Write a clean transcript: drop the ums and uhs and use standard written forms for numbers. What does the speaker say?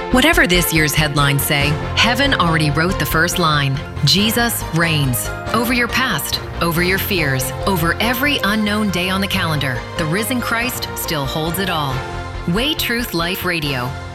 Whatever this year's headlines say, heaven already wrote the first line. Jesus reigns. Over your past, over your fears, over every unknown day on the calendar, the risen Christ still holds it all. Way Truth Life Radio.